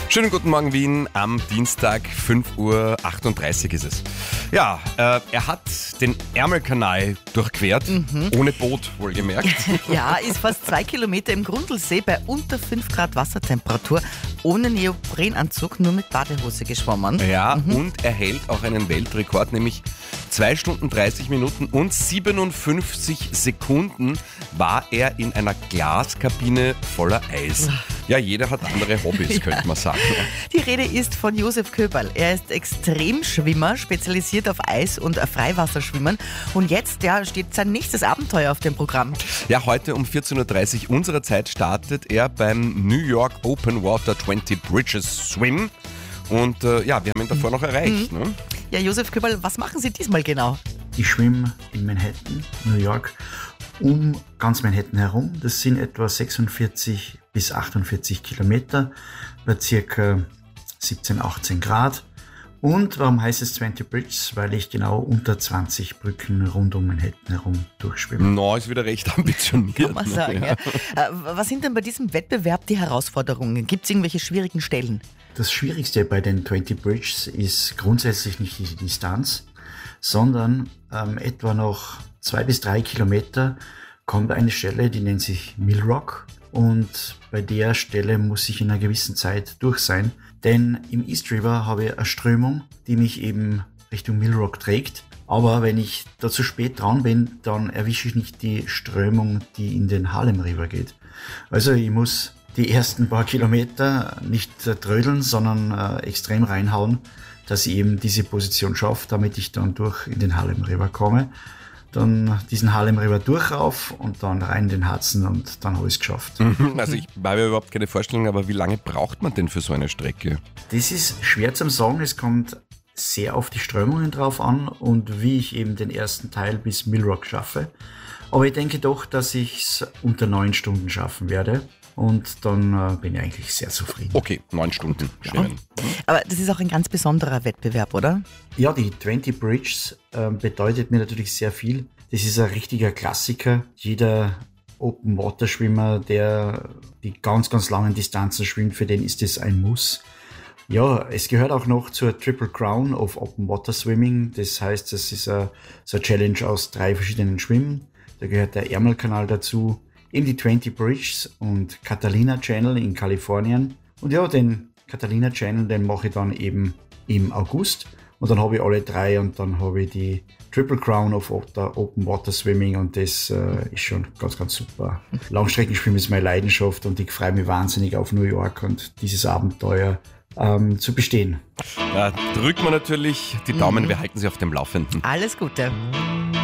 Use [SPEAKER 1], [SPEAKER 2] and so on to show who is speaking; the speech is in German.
[SPEAKER 1] Schönen guten Morgen Wien, am Dienstag 5:38 Uhr ist es. Ja, er hat den Ärmelkanal durchquert, ohne Boot wohlgemerkt.
[SPEAKER 2] Ja, ist fast 2 Kilometer im Grundlsee bei unter 5 Grad Wassertemperatur, ohne Neoprenanzug, nur mit Badehose geschwommen.
[SPEAKER 1] Ja, und er hält auch einen Weltrekord, nämlich 2 Stunden 30 Minuten und 57 Sekunden war er in einer Glaskabine voller Eis. Ja, jeder hat andere Hobbys, könnte man sagen.
[SPEAKER 2] Die Rede ist von Josef Köberl. Er ist Extremschwimmer, spezialisiert auf Eis- und Freiwasserschwimmen. Und jetzt steht sein nächstes Abenteuer auf dem Programm.
[SPEAKER 1] Ja, heute um 14:30 Uhr unserer Zeit startet er beim New York Open Water 20 Bridges Swim. Und wir haben ihn davor noch erreicht. Ne?
[SPEAKER 2] Ja, Josef Köberl, was machen Sie diesmal genau?
[SPEAKER 3] Ich schwimme in Manhattan, New York, um ganz Manhattan herum. Das sind etwa 46 bis 48 Kilometer bei circa 17, 18 Grad. Und warum heißt es 20 Bridges? Weil ich genau unter 20 Brücken rund um Manhattan herum durchschwimme.
[SPEAKER 1] No, ist wieder recht ambitioniert.
[SPEAKER 2] Kann man sagen, ja. Was sind denn bei diesem Wettbewerb die Herausforderungen? Gibt es irgendwelche schwierigen Stellen?
[SPEAKER 3] Das Schwierigste bei den 20 Bridges ist grundsätzlich nicht die Distanz, sondern etwa noch 2 bis 3 Kilometer kommt eine Stelle, die nennt sich Mill Rock. Und bei der Stelle muss ich in einer gewissen Zeit durch sein, denn im East River habe ich eine Strömung, die mich eben Richtung Mill Rock trägt. Aber wenn ich da zu spät dran bin, dann erwische ich nicht die Strömung, die in den Harlem River geht. Also ich muss die ersten paar Kilometer nicht trödeln, sondern extrem reinhauen, dass ich eben diese Position schaffe, damit ich dann durch in den Harlem River komme. Dann diesen Harlem River durchrauf und dann rein in den Hudson und dann habe ich es geschafft.
[SPEAKER 1] Also ich habe ja überhaupt keine Vorstellung, aber wie lange braucht man denn für so eine Strecke?
[SPEAKER 3] Das ist schwer zu sagen, es kommt sehr auf die Strömungen drauf an und wie ich eben den ersten Teil bis Mill Rock schaffe. Aber ich denke doch, dass ich es unter 9 Stunden schaffen werde. Und dann bin ich eigentlich sehr zufrieden.
[SPEAKER 1] Okay, 9 Stunden schwimmen.
[SPEAKER 2] Aber das ist auch ein ganz besonderer Wettbewerb, oder?
[SPEAKER 3] Ja, die 20 Bridges bedeutet mir natürlich sehr viel. Das ist ein richtiger Klassiker. Jeder Open-Water-Schwimmer, der die ganz, ganz langen Distanzen schwimmt, für den ist das ein Muss. Ja, es gehört auch noch zur Triple Crown of Open Water Swimming. Das heißt, das ist so eine Challenge aus 3 verschiedenen Schwimmen. Da gehört der Ärmelkanal dazu, eben die 20 Bridges und Catalina Channel in Kalifornien. Und ja, den Catalina Channel, den mache ich dann eben im August. Und dann habe ich alle 3 und dann habe ich die Triple Crown of Open Water Swimming und das ist schon ganz, ganz super. Langstreckenschwimmen ist meine Leidenschaft und ich freue mich wahnsinnig auf New York und dieses Abenteuer zu bestehen.
[SPEAKER 1] Ja, drücken wir natürlich die Daumen, wir halten Sie auf dem Laufenden.
[SPEAKER 2] Alles Gute.